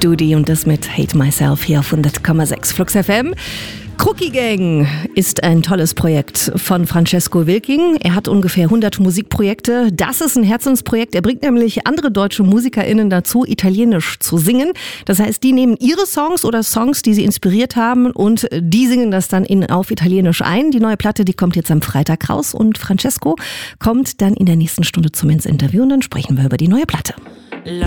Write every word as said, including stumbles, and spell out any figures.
Dudi und das mit Hate Myself hier auf hundert Komma sechs Flux F M. Crookie Gang ist ein tolles Projekt von Francesco Wilking. Er hat ungefähr hundert Musikprojekte. Das ist ein Herzensprojekt. Er bringt nämlich andere deutsche MusikerInnen dazu, Italienisch zu singen. Das heißt, die nehmen ihre Songs oder Songs, die sie inspiriert haben, und die singen das dann in, auf Italienisch ein. Die neue Platte, die kommt jetzt am Freitag raus und Francesco kommt dann in der nächsten Stunde zu mir ins Interview und dann sprechen wir über die neue Platte.